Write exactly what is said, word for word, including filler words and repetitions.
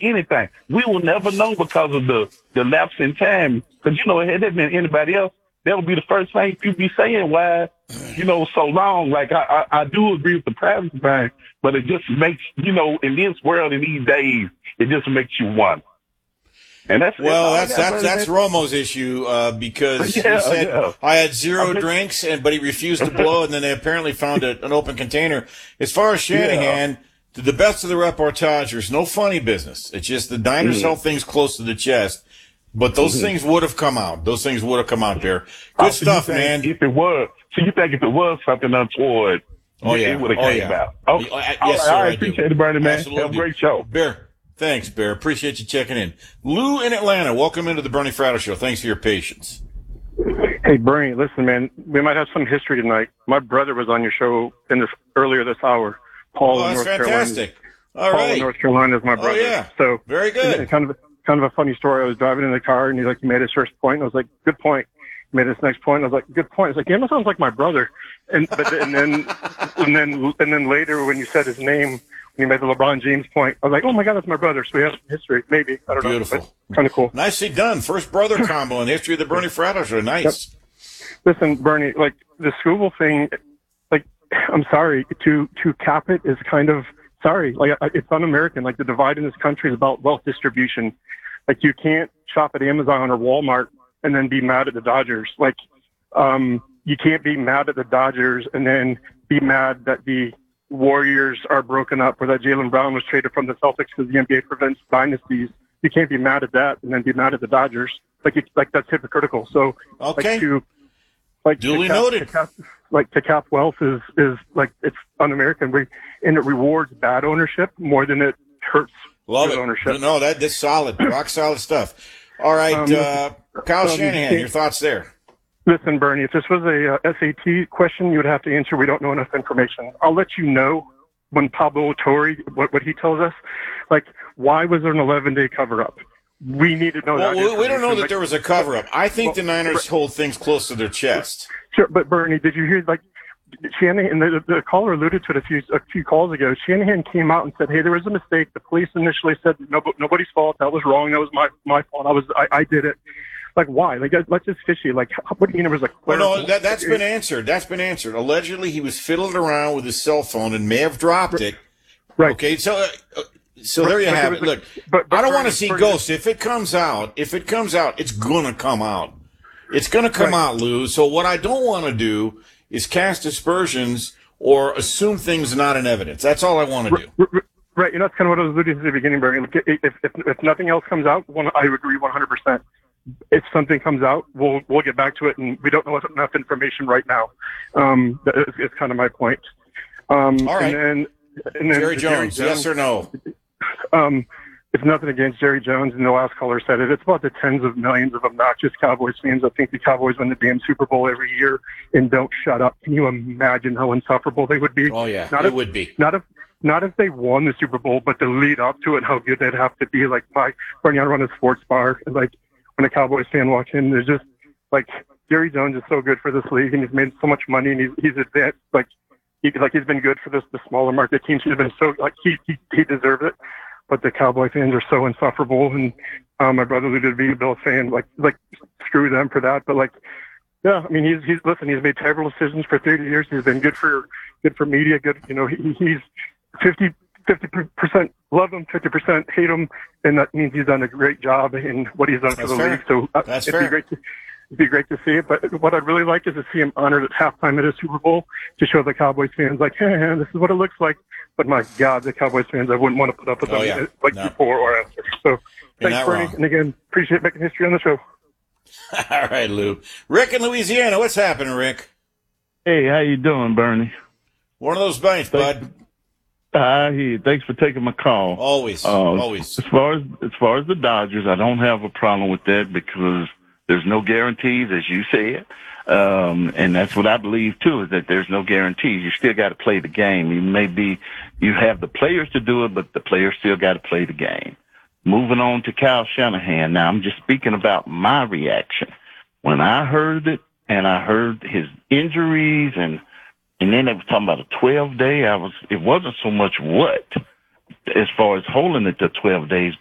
anything. We will never know because of the, the lapse in time. Because, you know, had there been anybody else, that would be the first thing people be saying, why, you know, so long. Like, I, I, I do agree with the privacy thing, but it just makes, you know, in this world, in these days, it just makes you wonder. And that's well, that's that's that's, that's Romo's issue uh, because yeah, he said yeah. I had zero okay. drinks, and but he refused to blow, and then they apparently found a, an open container. As far as Shanahan, yeah. to the best of the reportage, there's no funny business. It's just the diners mm-hmm. held things close to the chest, but those mm-hmm. things would have come out. Those things would have come out there. Good oh, so stuff, man. If it was, so you think if it was something untoward, oh yeah, it would have oh, came yeah. out. Oh, yes, all sir, right, I, I appreciate do. it, Bernie, man. Absolutely. Have a great show. Bear. Thanks, Bear. Appreciate you checking in. Lou in Atlanta, welcome into the Bernie Fratto Show. Thanks for your patience. Hey, Bernie, listen, man, we might have some history tonight. My brother was on your show in this earlier this hour. Paul oh, in that's North fantastic. Carolina. All Paul right. in North Carolina is my brother. Oh, yeah. So very good. And kind of kind of a funny story. I was driving in the car, and he's like, "You made his first point." And I was like, "Good point." He made his next point. I was like, "Good point." He's like, "Yeah, that sounds like my brother." And but and then and then and then later when you said his name. When he made the LeBron James point, I was like, oh, my God, that's my brother. So we have some history. Maybe. I don't Beautiful. know. Beautiful. Kind of cool. Nicely done. First brother combo in the history of the Bernie Fratto Show. Nice. Yep. Listen, Bernie, like, the Scooble thing, like, I'm sorry. To to cap it is kind of, sorry. Like, it's un-American. Like, the divide in this country is about wealth distribution. Like, you can't shop at Amazon or Walmart and then be mad at the Dodgers. Like, um, you can't be mad at the Dodgers and then be mad that the Warriors are broken up, or that Jaylen Brown was traded from the Celtics because the N B A prevents dynasties. You can't be mad at that and then be mad at the Dodgers. Like, it's, like that's hypocritical. So, okay, like to, like duly to cap, noted. To cap, like to cap wealth is is like it's un-American. We and it rewards bad ownership more than it hurts Love good it. ownership. No, that that's solid, rock solid stuff. All right, um, uh, Kyle um, Shanahan, your thoughts there? Listen, Bernie, if this was a uh, S A T question, you would have to answer, we don't know enough information. I'll let you know when Pablo Torre, what, what he tells us. Like, why was there an eleven-day cover-up? We need to know well, that. We, we don't know that like, there was a cover-up. I think well, the Niners right. hold things close to their chest. Sure, but Bernie, did you hear, like, Shanahan, the, the caller alluded to it a few, a few calls ago. Shanahan came out and said, hey, there was a mistake. The police initially said, no, nobody's fault. That was wrong. That was my, my fault. I was, I, I did it. Like, why? Like, that's just fishy. Like, what do you mean it was like? Well, no, that, that's been answered. That's been answered. Allegedly, he was fiddling around with his cell phone and may have dropped it. Right. Okay, so uh, so there you but, have but, it. Look, but, but, I don't Bernie, want to see Bernie, ghosts. If it comes out, if it comes out, it's gonna come out. It's gonna come right. out, Lou. So what I don't want to do is cast aspersions or assume things not in evidence. That's all I want to do. Right, and that's kind of what I was alluding to at the beginning, Bernie. Like, if, if if nothing else comes out, one, I agree one hundred percent. If something comes out, we'll we'll get back to it, and we don't know enough information right now. Um, that is, is kind of my point. Um, All right. And then, and then Jerry Jones, Jerry Jones, yes or no? Um, it's nothing against Jerry Jones, and the last caller said it. It's about the tens of millions of obnoxious Cowboys fans that think the Cowboys win the damn Super Bowl every year and don't shut up. Can you imagine how insufferable they would be? Oh yeah, not it if, would be. Not if. Not if they won the Super Bowl, but the lead up to it, how good they'd have to be. Like, my Bernie, I run a sports bar, and like when a Cowboys fan walks in, there's just like Jerry Jones is so good for this league, and he's made so much money, and he's he's advanced. Like, he, like he's been good for this the smaller market teams. He's been so like he he, he deserved it. But the Cowboy fans are so insufferable, and um, my brother alluded to being a Bill fan. Like like screw them for that. But like. Yeah, I mean, he's he's listen. He's made terrible decisions for thirty years. He's been good for good for media. Good, you know. He, he's fifty percent love him, fifty percent hate him, and that means he's done a great job in what he's done That's for the fair. league. So uh, That's it'd fair. be great to it'd be great to see it. But what I'd really like is to see him honored at halftime at a Super Bowl to show the Cowboys fans, like, hey, this is what it looks like. But my God, the Cowboys fans, I wouldn't want to put up with Oh, them yeah. like No. before or after. So thanks, not Bernie, wrong. and again, appreciate making history on the show. All right, Lou. Rick in Louisiana, what's happening, Rick? Hey, how you doing, Bernie? One of those banks, bud. I hear you. Thanks for taking my call. Always, Uh, always. As far as as far as the Dodgers, I don't have a problem with that because there's no guarantees, as you said, um, and that's what I believe too. Is that there's no guarantees. You still got to play the game. You may be, you have the players to do it, but the players still got to play the game. Moving on to Kyle Shanahan. Now, I'm just speaking about my reaction when I heard it, and I heard his injuries, and and then they were talking about a twelve day. I was, it wasn't so much what, as far as holding it to twelve days,